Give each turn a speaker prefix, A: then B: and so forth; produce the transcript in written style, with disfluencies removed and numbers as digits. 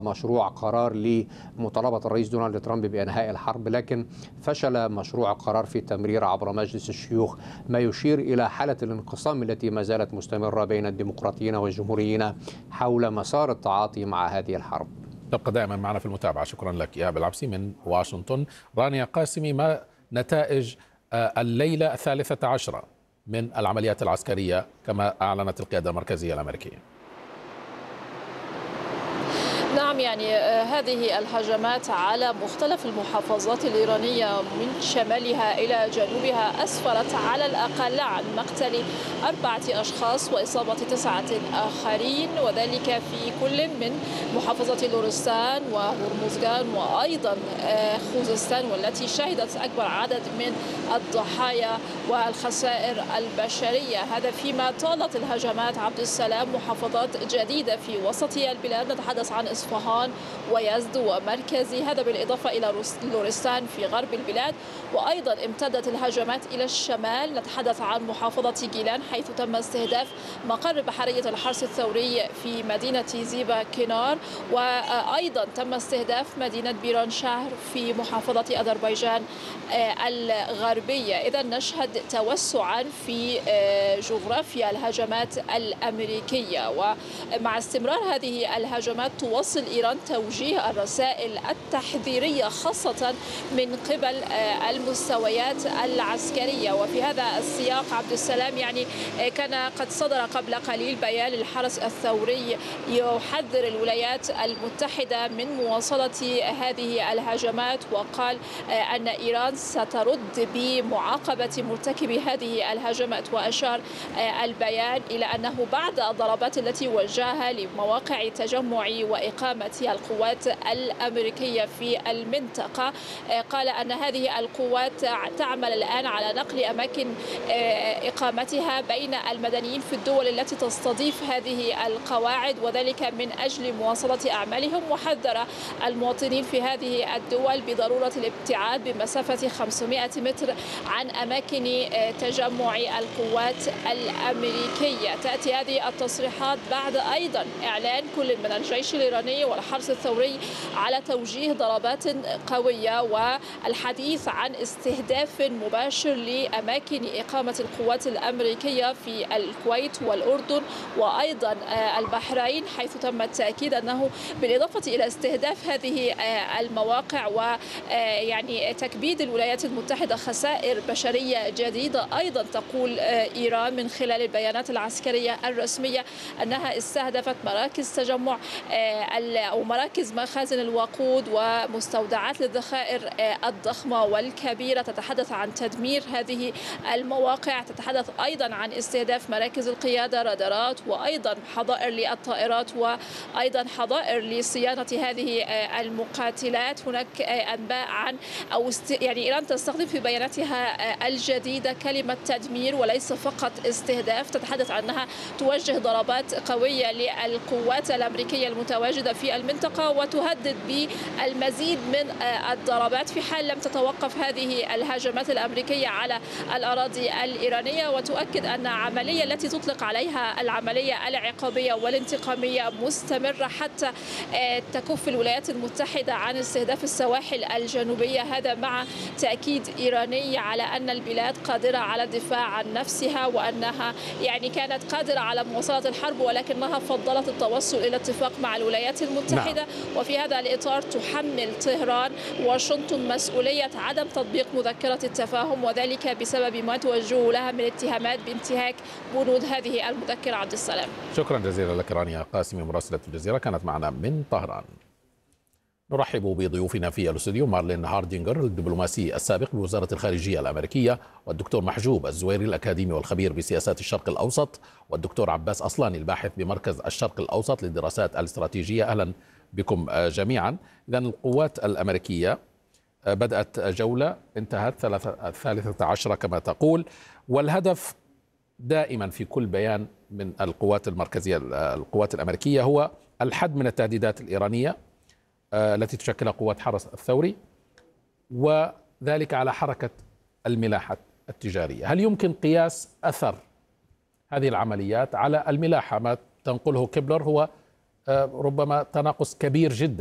A: مشروع قرار لمطالبة الرئيس دونالد ترامب بإنهاء الحرب، لكن فشل مشروع قرار في التمرير عبر مجلس الشيوخ، ما يشير إلى حالة الانقسام التي ما زالت مستمرة بين الديمقراطيين والجمهوريين حول مسار التعاطي مع هذه الحرب.
B: تبقى دائما معنا في المتابعة. شكرا لك إيهاب العبسي من واشنطن. رانيا قاسمي، ما نتائج الليلة 13 من العمليات العسكرية كما أعلنت القيادة المركزية الأمريكية؟
C: نعم، يعني هذه الهجمات على مختلف المحافظات الإيرانية من شمالها إلى جنوبها أسفرت على الأقل عن مقتل 4 أشخاص وإصابة 9 آخرين، وذلك في كل من محافظة لورستان وهرمزغان وأيضا خوزستان، والتي شهدت أكبر عدد من الضحايا والخسائر البشرية. هذا فيما طالت الهجمات عبد السلام محافظات جديدة في وسط البلاد، نتحدث عن إصفهان ويزد ومركزي، هذا بالإضافة إلى لورستان في غرب البلاد. وأيضا امتدت الهجمات إلى الشمال، نتحدث عن محافظة جيلان حيث تم استهداف مقر بحرية الحرس الثوري في مدينة زيبا كينار، وأيضا تم استهداف مدينة بيران شهر في محافظة أذربيجان الغربية. إذا نشهد توسعا في جغرافيا الهجمات الأمريكية، ومع استمرار هذه الهجمات تواصل إيران توجيه الرسائل التحذيرية خاصة من قبل المستويات العسكرية. وفي هذا السياق عبد السلام، يعني كان قد صدر قبل قليل بيان للحرس الثوري يحذر الولايات المتحدة من مواصلة هذه الهجمات، وقال أن إيران سترد بمعاقبة مرتكبي هذه الهجمات. وأشار البيان إلى أنه بعد الضربات التي وجهها لمواقع تجمع وإقامة القوات الأمريكية في المنطقة، قال أن هذه القوات تعمل الآن على نقل أماكن إقامتها بين المدنيين في الدول التي تستضيف هذه القواعد، وذلك من أجل مواصلة أعمالهم. وحذر المواطنين في هذه الدول بضرورة الابتعاد بمسافة 500 متر عن أماكن تجمع القوات الأمريكية. تأتي هذه التصريحات بعد أيضا إعلان كل من الجيش الإيراني والحرس الثوري على توجيه ضربات قوية والحديث عن استهداف مباشر لأماكن إقامة القوات الأمريكية في الكويت والأردن وأيضا البحرين، حيث تم التأكيد أنه بالإضافة إلى استهداف هذه المواقع ويعني تكبيد الولايات المتحدة خسائر بشرية جديدة، أيضا تقول إيران من خلال البيانات العسكرية الرسمية أنها استهدفت مراكز تجمع أو مراكز مخازن الوقود ومستودعات للذخائر الضخمة والكبيرة. تتحدث عن تدمير هذه المواقع، تتحدث أيضا عن استهداف مراكز القيادة، رادارات، وأيضا حظائر للطائرات، وأيضا حظائر لصيانة هذه المقاتلات. هناك أنباء عن يعني إيران تستخدم في بياناتها الجديدة كلمة تدمير وليس فقط استهداف، تتحدث عنها توجه ضربات قوية للقوات الأمريكية المتواجدة في المنطقة وتهدد بالمزيد من الضربات في حال لم تتوقف هذه الهجمات الأمريكية على الأراضي الإيرانية. وتؤكد أن العملية التي تطلق عليها العملية العقابية والانتقامية مستمرة حتى تكف الولايات المتحدة عن استهداف السواحل الجنوبية، هذا مع تأكيد إيراني على أن البلاد قادرة على الدفاع عن نفسها وأنها يعني كانت قادرة على مواصلة الحرب، ولكنها فضلت التوصل إلى اتفاق مع الولايات المتحدة. وفي هذا الإطار تحمل طهران واشنطن مسؤولية عدم تطبيق مذكرة التفاهم، وذلك بسبب ما توجه لها من اتهامات بانتهاك بنود هذه المذكرة. عبد السلام،
B: شكرا جزيلا لك رانيا قاسمي مراسلة الجزيرة كانت معنا من طهران. نرحب بضيوفنا في الاستوديو مارلين هاردينجر الدبلوماسي السابق بوزارة الخارجية الأمريكية، والدكتور محجوب الزويري الأكاديمي والخبير بسياسات الشرق الأوسط، والدكتور عباس أصلاني الباحث بمركز الشرق الأوسط للدراسات الاستراتيجية. أهلا بكم جميعا. إذن القوات الأمريكية بدأت جولة انتهت 13 كما تقول، والهدف دائما في كل بيان من القوات المركزية القوات الأمريكية هو الحد من التهديدات الإيرانية التي تشكلها قوات حرس الثوري، وذلك على حركة الملاحة التجارية. هل يمكن قياس أثر هذه العمليات على الملاحة؟ ما تنقله كيبلر هو ربما تناقص كبير جدا